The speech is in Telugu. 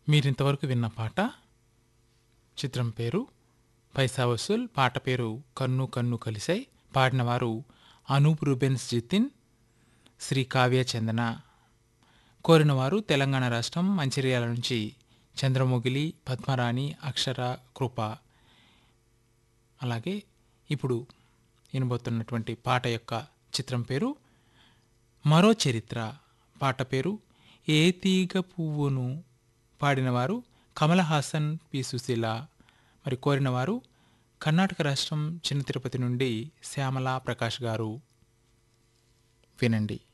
మీరింతవరకు విన్న పాట చిత్రం పేరు పైసా వసూల్, పాట పేరు కన్ను కన్ను కలిసై, పాడినవారు అనూప్ రూబెన్స్ జితిన్, శ్రీ కావ్య చందన. కోరినవారు తెలంగాణ రాష్ట్రం మంచిర్యాల నుంచి చంద్రమొగిలి, పద్మరాణి, అక్షర, కృప. అలాగే ఇప్పుడు వినబోతున్నటువంటి పాట యొక్క చిత్రం పేరు మరో చరిత్ర, పాట పేరు ఏ తీగ పువ్వును, పాడినవారు కమల్ హాసన్, పి సుశీల. మరి కోరినవారు కర్ణాటక రాష్ట్రం చిన్న తిరుపతి నుండి శ్యామల ప్రకాష్ గారు. వినండి.